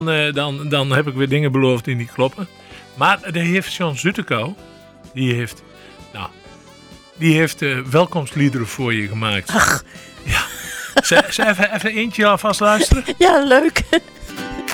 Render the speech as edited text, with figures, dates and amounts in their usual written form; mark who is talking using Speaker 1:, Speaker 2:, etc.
Speaker 1: dan heb ik weer dingen beloofd die niet kloppen. Maar de heeft John Zutekau, die heeft welkomstliederen voor je gemaakt.
Speaker 2: Ach.
Speaker 1: Ja. Ze even eentje alvast luisteren?
Speaker 2: Ja, leuk.